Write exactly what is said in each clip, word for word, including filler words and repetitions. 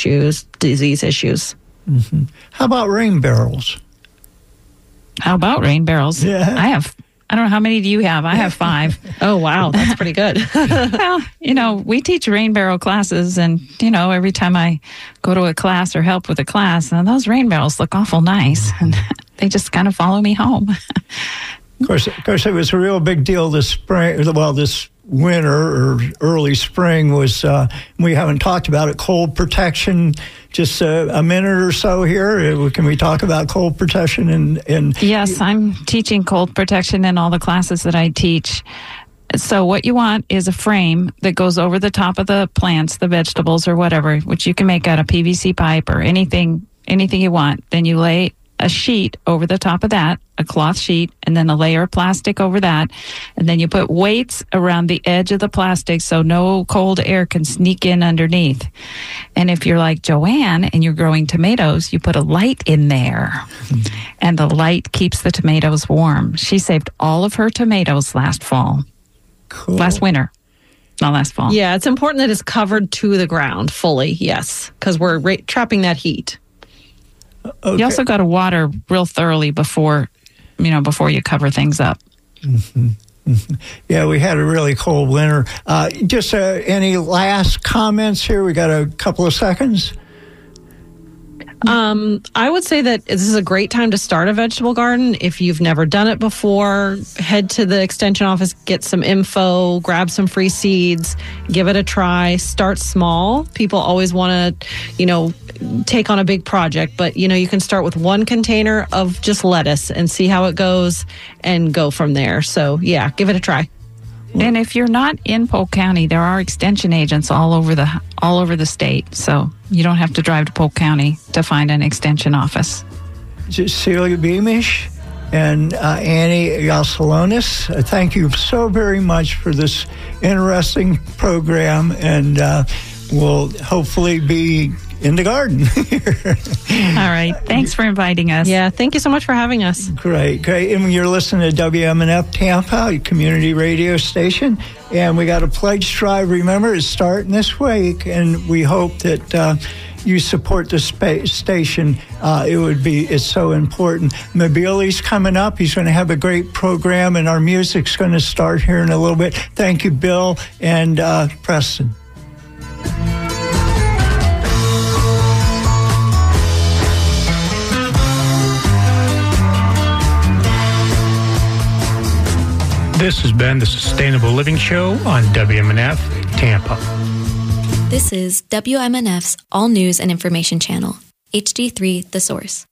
issues, disease issues. Mm-hmm. How about rain barrels? How about rain barrels? Yeah. I have, I don't know, how many do you have? I have five. Oh, wow. That's pretty good. Well, you know, we teach rain barrel classes, and, you know, every time I go to a class or help with a class, and those rain barrels look awful nice, and they just kind of follow me home. Of course, of course, it was a real big deal this spring, well, this winter or early spring was, uh, we haven't talked about it, cold protection. Just a, a minute or so here. Can we talk about cold protection? And, and Yes, I'm teaching cold protection in all the classes that I teach. So what you want is a frame that goes over the top of the plants, the vegetables or whatever, which you can make out of P V C pipe or anything, anything you want. Then you lay a sheet over the top of that, a cloth sheet, and then a layer of plastic over that. And then you put weights around the edge of the plastic so no cold air can sneak in underneath. And if you're like Joanne and you're growing tomatoes, you put a light in there. Mm-hmm. And the light keeps the tomatoes warm. She saved all of her tomatoes last fall. Cool. Last winter. Not last fall. Yeah, it's important that it's covered to the ground fully, yes, because we're ra- trapping that heat. Okay. You also got to water real thoroughly before, you know, before you cover things up. Mm-hmm. Mm-hmm. Yeah, we had a really cold winter. Uh, just uh, any last comments here? We got a couple of seconds. Um, I would say that this is a great time to start a vegetable garden. If you've never done it before, head to the extension office, get some info, grab some free seeds, give it a try. Start small. People always want to, you know, take on a big project, but, you know, you can start with one container of just lettuce and see how it goes and go from there. So, yeah, give it a try. And if you're not in Polk County, there are extension agents all over the all over the state. So you don't have to drive to Polk County to find an extension office. Celia Beamish and uh, Annie Yasalonis, uh, thank you so very much for this interesting program, and uh, we'll hopefully be in the garden. All right. Thanks for inviting us. Yeah, thank you so much for having us. Great, great. And you're listening to W M N F Tampa, a community radio station. And we got a pledge drive. Remember, it's starting this week, and we hope that uh, you support the spa- station. Uh, it would be, it's so important. Mobile's coming up. He's going to have a great program, and our music's going to start here in a little bit. Thank you, Bill and uh, Preston. This has been the Sustainable Living Show on W M N F Tampa. This is W M N F's All News and Information Channel, H D three The Source.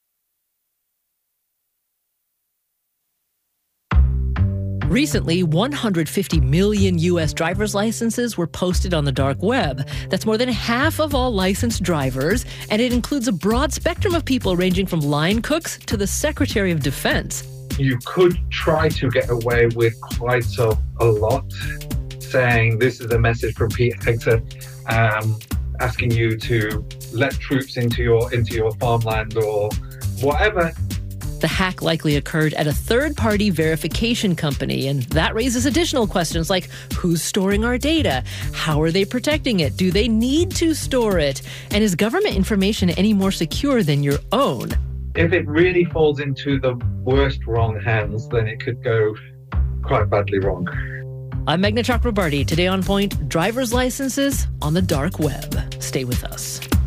Recently, one hundred fifty million U S driver's licenses were posted on the dark web. That's more than half of all licensed drivers, and it includes a broad spectrum of people ranging from line cooks to the Secretary of Defense. You could try to get away with quite a, a lot, saying this is a message from Pete Hegseth, um, asking you to let troops into your into your farmland or whatever. The hack likely occurred at a third-party verification company, and that raises additional questions like who's storing our data? How are they protecting it? Do they need to store it? And is government information any more secure than your own? If it really falls into the worst wrong hands, then it could go quite badly wrong. I'm Meghna Chakrabarty. Today on Point, driver's licenses on the dark web. Stay with us.